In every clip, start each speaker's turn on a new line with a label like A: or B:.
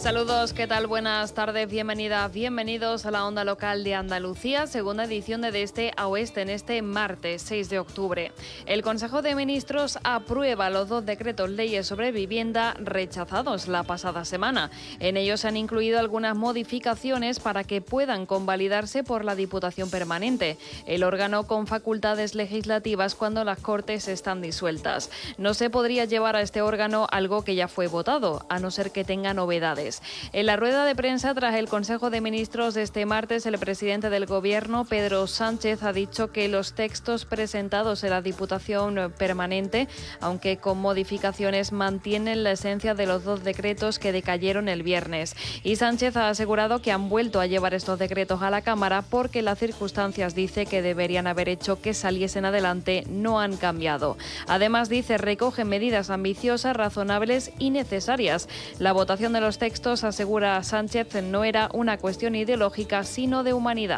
A: Saludos, ¿qué tal? Buenas tardes, bienvenidos a la Onda Local de Andalucía, segunda edición de Este a Oeste en este martes 6 de octubre. El Consejo de Ministros aprueba los 2 decretos leyes sobre vivienda rechazados la pasada semana. En ellos se han incluido algunas modificaciones para que puedan convalidarse por la Diputación Permanente, el órgano con facultades legislativas cuando las Cortes están disueltas. No se podría llevar a este órgano algo que ya fue votado, a no ser que tenga novedades. En la rueda de prensa tras el Consejo de Ministros de este martes, el presidente del Gobierno, Pedro Sánchez, ha dicho que los textos presentados en la Diputación Permanente, aunque con modificaciones, mantienen la esencia de los 2 decretos que decayeron el viernes. Y Sánchez ha asegurado que han vuelto a llevar estos decretos a la Cámara porque las circunstancias, dice, que deberían haber hecho que saliesen adelante no han cambiado. Además, dice, recogen medidas ambiciosas, razonables y necesarias. La votación de los textos, asegura Sánchez, no era una cuestión ideológica, sino de humanidad.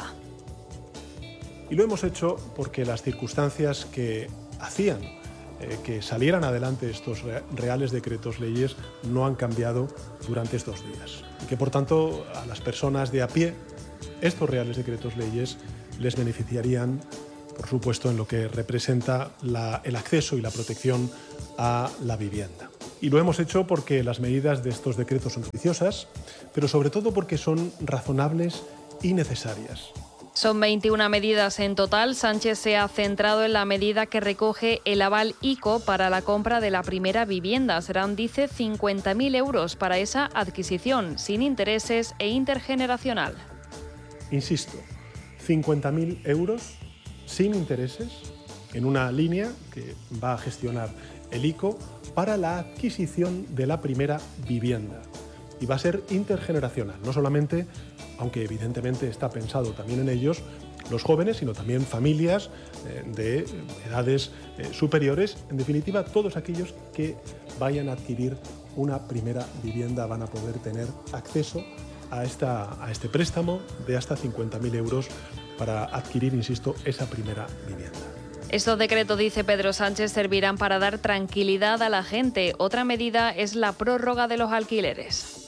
B: Y lo hemos hecho porque las circunstancias que hacían que salieran adelante estos reales decretos leyes no han cambiado durante estos días. Y que, por tanto, a las personas de a pie, estos reales decretos leyes les beneficiarían, por supuesto, en lo que representa el acceso y la protección a la vivienda. Y lo hemos hecho porque las medidas de estos decretos son ambiciosas, pero sobre todo porque son razonables y necesarias.
A: Son 21 medidas en total. Sánchez se ha centrado en la medida que recoge el aval ICO para la compra de la primera vivienda. Serán, dice, 50.000 euros para esa adquisición, sin intereses e intergeneracional.
B: Insisto, 50.000 euros sin intereses en una línea que va a gestionar el ICO para la adquisición de la primera vivienda. Y va a ser intergeneracional, no solamente, aunque evidentemente está pensado también en ellos, los jóvenes, sino también familias de edades superiores. En definitiva, todos aquellos que vayan a adquirir una primera vivienda van a poder tener acceso a este préstamo de hasta 50.000 euros para adquirir, insisto, esa primera vivienda.
A: Estos decretos, dice Pedro Sánchez, servirán para dar tranquilidad a la gente. Otra medida es la prórroga de los alquileres.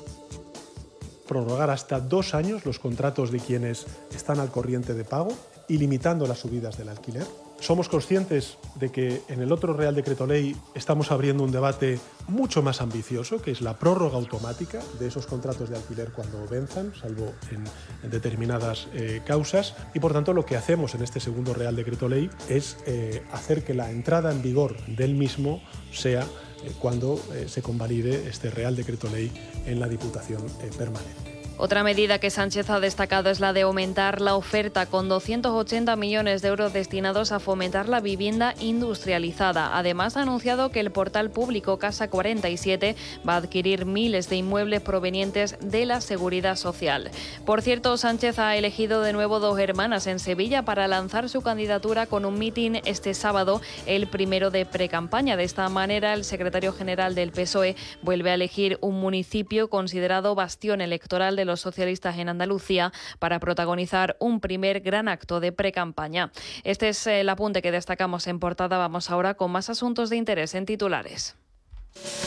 B: Prorrogar hasta 2 años los contratos de quienes están al corriente de pago y limitando las subidas del alquiler. Somos conscientes de que en el otro Real Decreto Ley estamos abriendo un debate mucho más ambicioso, que es la prórroga automática de esos contratos de alquiler cuando venzan, salvo en determinadas causas. Y por tanto lo que hacemos en este segundo Real Decreto Ley es hacer que la entrada en vigor del mismo sea cuando se convalide este Real Decreto Ley en la Diputación Permanente.
A: Otra medida que Sánchez ha destacado es la de aumentar la oferta, con 280 millones de euros destinados a fomentar la vivienda industrializada. Además, ha anunciado que el portal público Casa 47 va a adquirir miles de inmuebles provenientes de la Seguridad Social. Por cierto, Sánchez ha elegido de nuevo 2 hermanas en Sevilla para lanzar su candidatura con un mitin este sábado, el primero de precampaña. De esta manera, el secretario general del PSOE vuelve a elegir un municipio considerado bastión electoral de los socialistas en Andalucía para protagonizar un primer gran acto de precampaña. Este es el apunte que destacamos en portada. Vamos ahora con más asuntos de interés en titulares.